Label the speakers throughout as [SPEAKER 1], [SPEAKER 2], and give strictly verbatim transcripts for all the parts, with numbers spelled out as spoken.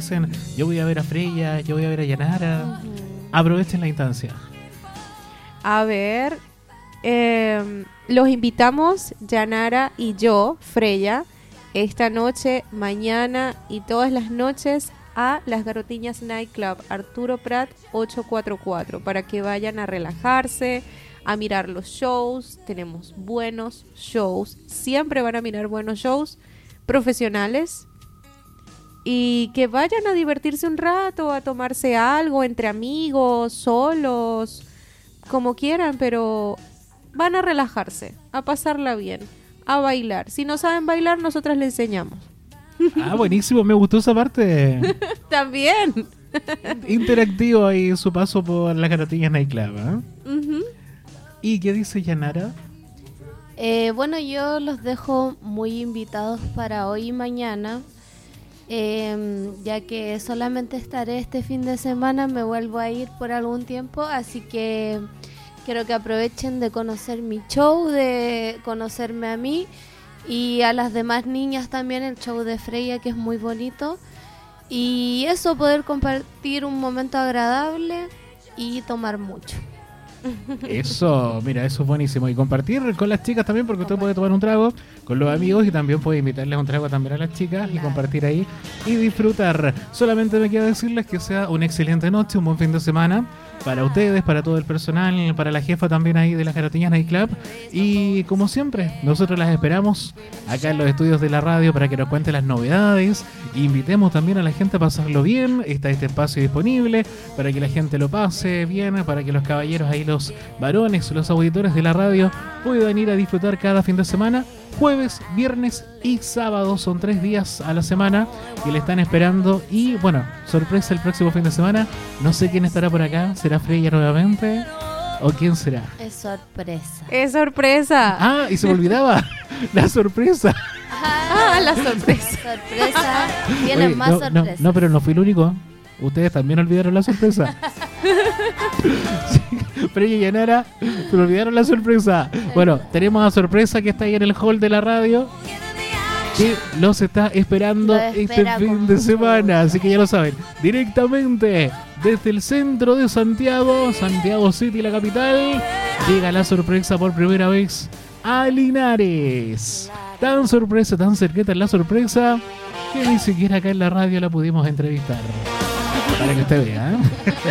[SPEAKER 1] dicen, yo voy a ver a Freya, yo voy a ver a Yanara. Uh-huh. Aprovechen la instancia.
[SPEAKER 2] A ver, eh, los invitamos, Yanara y yo, Freya, esta noche, mañana y todas las noches a Las Garotiñas Nightclub, Arturo Prat ochocientos cuarenta y cuatro, para que vayan a relajarse, a mirar los shows. Tenemos buenos shows, siempre van a mirar buenos shows profesionales, y que vayan a divertirse un rato, a tomarse algo entre amigos, solos, como quieran, pero van a relajarse, a pasarla bien, a bailar. Si no saben bailar, nosotras les enseñamos.
[SPEAKER 1] Ah, buenísimo, me gustó esa parte.
[SPEAKER 2] También.
[SPEAKER 1] Interactivo ahí su paso por Las Garotiñas Nightclub, ¿eh?
[SPEAKER 2] Uh-huh.
[SPEAKER 1] ¿Y qué dice Yanara?
[SPEAKER 3] Eh, bueno, yo los dejo muy invitados para hoy y mañana, eh, ya que solamente estaré este fin de semana, me vuelvo a ir por algún tiempo, así que quiero que aprovechen de conocer mi show, de conocerme a mí y a las demás niñas también, el show de Freya, que es muy bonito, y eso, poder compartir un momento agradable y tomar mucho.
[SPEAKER 1] Eso, mira, eso es buenísimo. Y compartir con las chicas también, porque usted puede tomar un trago con los amigos y también puede invitarles un trago también a las chicas, claro, y compartir ahí y disfrutar. Solamente me queda decirles que sea una excelente noche, un buen fin de semana para ustedes, para todo el personal, para la jefa también ahí de Las Garotiñas Nightclub. Y como siempre, nosotros las esperamos acá en los estudios de la radio para que nos cuente las novedades. Invitemos también a la gente a pasarlo bien. Está este espacio disponible para que la gente lo pase bien, para que los caballeros ahí, los varones, los auditores de la radio, puedan ir a disfrutar cada fin de semana. Jueves, viernes y sábado son tres días a la semana que le están esperando. Y bueno, sorpresa el próximo fin de semana. No sé quién estará por acá. ¿Será Freya nuevamente? ¿O quién será?
[SPEAKER 3] Es sorpresa.
[SPEAKER 2] Es sorpresa.
[SPEAKER 1] Ah, y se me olvidaba. La sorpresa.
[SPEAKER 2] Ah, la sorpresa.
[SPEAKER 3] Sorpresa. Vienen
[SPEAKER 1] Oye,
[SPEAKER 3] más
[SPEAKER 1] no,
[SPEAKER 3] sorpresas.
[SPEAKER 1] No, no, pero no fui el único. Ustedes también olvidaron la sorpresa. Sí, Freya y Yanara, pero olvidaron la sorpresa. Bueno, tenemos la sorpresa que está ahí en el hall de la radio, que los está esperando este fin de semana. Así que ya lo saben, directamente desde el centro de Santiago, Santiago City, la capital, llega la sorpresa por primera vez a Linares. Tan sorpresa, tan cerquita la sorpresa, que ni siquiera acá en la radio la pudimos entrevistar. Para que usted vea, ¿eh?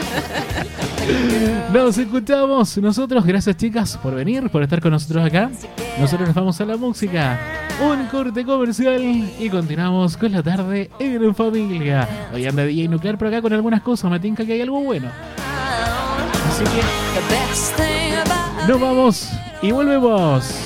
[SPEAKER 1] Nos escuchamos nosotros. Gracias, chicas, por venir, por estar con nosotros acá. Nosotros nos vamos a la música, un corte comercial, y continuamos con la tarde en familia. Hoy anda D J Nuclear por acá con algunas cosas. Me tinca que hay algo bueno. Así que nos vamos y volvemos.